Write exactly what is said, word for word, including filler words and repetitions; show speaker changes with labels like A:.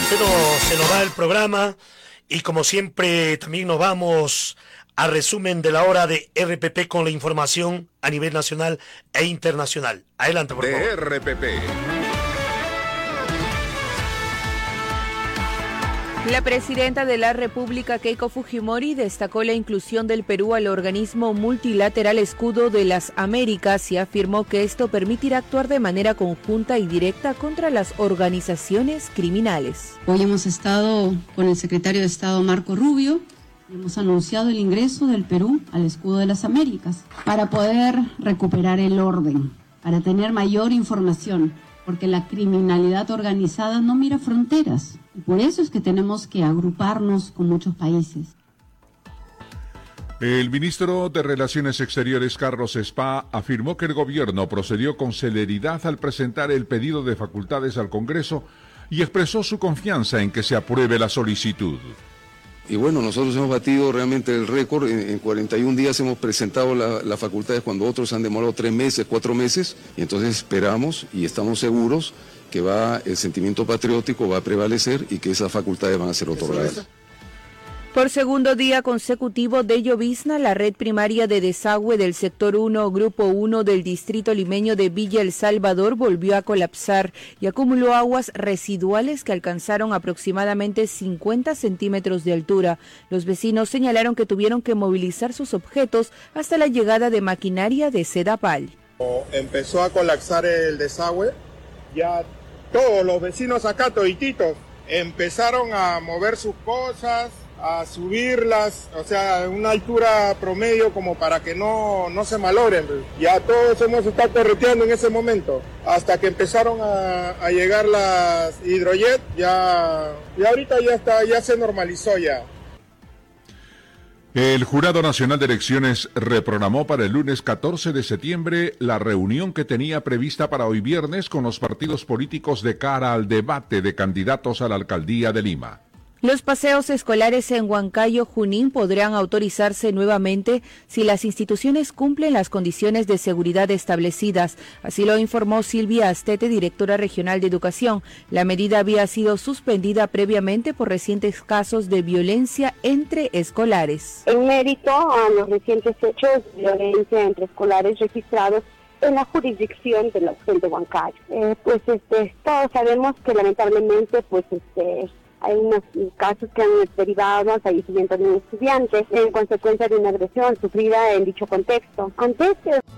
A: Se nos, se nos va el programa y como siempre también nos vamos a resumen de la hora de R P P con la información a nivel nacional e internacional. Adelante, por favor.
B: De R P P.
C: La presidenta de la República, Keiko Fujimori, destacó la inclusión del Perú al organismo multilateral Escudo de las Américas y afirmó que esto permitirá actuar de manera conjunta y directa contra las organizaciones criminales.
D: Hoy hemos estado con el secretario de Estado, Marco Rubio, y hemos anunciado el ingreso del Perú al Escudo de las Américas para poder recuperar el orden, para tener mayor información, porque la criminalidad organizada no mira fronteras. Y por eso es que tenemos que agruparnos con muchos países.
B: El ministro de Relaciones Exteriores, Carlos Spa, afirmó que el gobierno procedió con celeridad al presentar el pedido de facultades al Congreso y expresó su confianza en que se apruebe la solicitud.
E: Y bueno, nosotros hemos batido realmente el récord. En, en cuarenta y un días hemos presentado las la facultades cuando otros han demorado tres meses, cuatro meses. Y entonces esperamos y estamos seguros que va el sentimiento patriótico va a prevalecer y que esas facultades van a ser otorgadas.
C: Por segundo día consecutivo de llovizna, la red primaria de desagüe del sector uno, grupo uno del distrito limeño de Villa El Salvador volvió a colapsar y acumuló aguas residuales que alcanzaron aproximadamente cincuenta centímetros de altura. Los vecinos señalaron que tuvieron que movilizar sus objetos hasta la llegada de maquinaria de Sedapal.
F: Empezó a colapsar el desagüe, ya todos los vecinos acá, todititos, empezaron a mover sus cosas, a subirlas, o sea, a una altura promedio como para que no, no se malogren. Ya todos hemos estado correteando en ese momento, hasta que empezaron a, a llegar las hidrojet, ya, y ahorita ya está, ya se normalizó ya.
B: El Jurado Nacional de Elecciones reprogramó para el lunes catorce de septiembre la reunión que tenía prevista para hoy viernes con los partidos políticos de cara al debate de candidatos a la alcaldía de Lima.
C: Los paseos escolares en Huancayo, Junín, podrán autorizarse nuevamente si las instituciones cumplen las condiciones de seguridad establecidas. Así lo informó Silvia Astete, directora regional de Educación. La medida había sido suspendida previamente por recientes casos de violencia entre escolares.
G: En mérito a los recientes hechos de violencia entre escolares registrados en la jurisdicción de la de Huancayo. Eh, pues este, todos sabemos que lamentablemente pues este hay unos casos que han derivado al fallecimiento de un estudiante en consecuencia de una agresión sufrida en dicho contexto. Ante este